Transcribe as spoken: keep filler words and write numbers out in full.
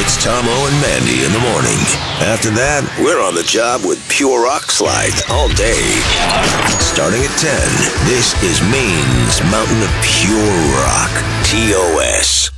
It's Tomo and Mandy in the morning. After that, we're on the job with Pure Rock Slides all day. Starting at ten, this is Maine's Mountain of Pure Rock, T O S.